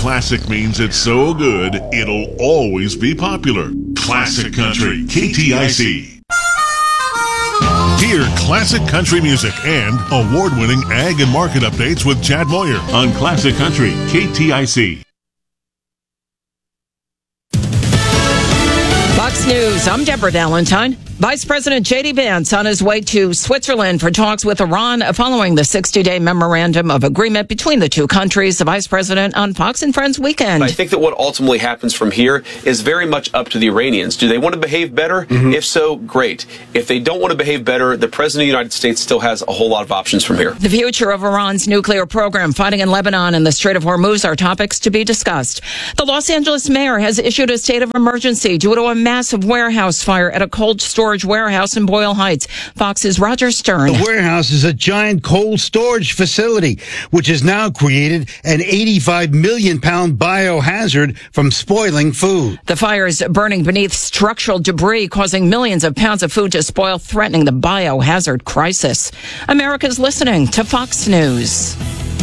classic means it's so good, it'll always be popular. Classic Country, KTIC. Hear classic country music and award-winning ag and market updates with Chad Moyer on Classic Country, KTIC. Fox News, I'm Deborah Valentine. Vice President J.D. Vance on his way to Switzerland for talks with Iran following the 60-day memorandum of agreement between the two countries. The Vice President on Fox and Friends Weekend. I think that what ultimately happens from here is very much up to the Iranians. Do they want to behave better? If so, great. If they don't want to behave better, the President of the United States still has a whole lot of options from here. The future of Iran's nuclear program, fighting in Lebanon, and the Strait of Hormuz are topics to be discussed. The Los Angeles mayor has issued a state of emergency due to a massive warehouse fire at a cold storage warehouse in Boyle Heights. Fox's Roger Stern. The warehouse is a giant cold storage facility, which has now created an 85 million pound biohazard from spoiling food. The fire is burning beneath structural debris, causing millions of pounds of food to spoil, threatening the biohazard crisis. America's listening to Fox News.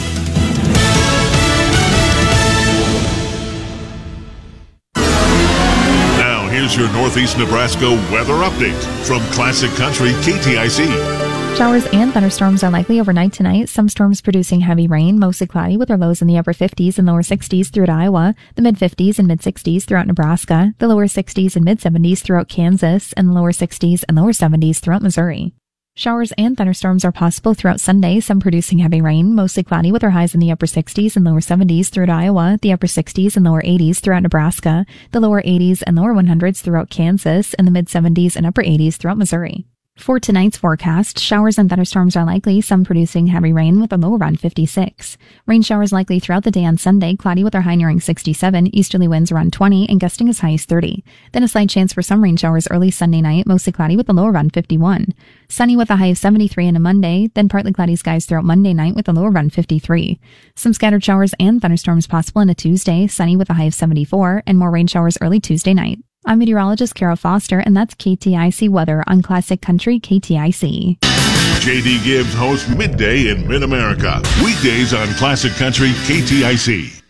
Here's your Northeast Nebraska weather update from Classic Country KTIC. Showers and thunderstorms are likely overnight tonight. Some storms producing heavy rain, mostly cloudy with our lows in the upper 50s and lower 60s throughout Iowa, the mid 50s and mid 60s throughout Nebraska, the lower 60s and mid 70s throughout Kansas, and the lower 60s and lower 70s throughout Missouri. Showers and thunderstorms are possible throughout Sunday, some producing heavy rain, mostly cloudy with our highs in the upper 60s and lower 70s throughout Iowa, the upper 60s and lower 80s throughout Nebraska, the lower 80s and lower 100s throughout Kansas, and the mid 70s and upper 80s throughout Missouri. For tonight's forecast, showers and thunderstorms are likely, some producing heavy rain with a low around 56. Rain showers likely throughout the day on Sunday, cloudy with our high nearing 67, easterly winds around 20, and gusting as high as 30. Then a slight chance for some rain showers early Sunday night, mostly cloudy with a low around 51. Sunny with a high of 73 on a Monday, then partly cloudy skies throughout Monday night with a low around 53. Some scattered showers and thunderstorms possible on a Tuesday, sunny with a high of 74, and more rain showers early Tuesday night. I'm meteorologist Carol Foster, and that's KTIC weather on Classic Country KTIC. J.D. Gibbs hosts Midday in Mid-America. Weekdays on Classic Country KTIC.